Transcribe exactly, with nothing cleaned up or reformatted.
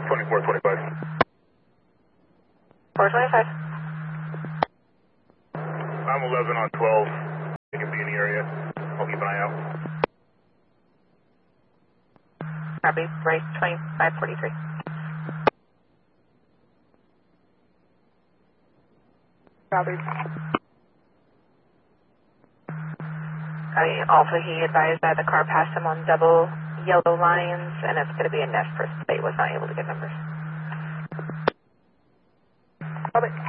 twenty-four twenty-five. four twenty-five. I'm eleven on twelve. You can be in the area. I'll keep an eye out. Copy. Right, twenty-five forty-three. Robert. Copy. Also, he advised that the car passed him on double yellow lines, and it's going to be a N E F first. They was not able to get numbers. Robert.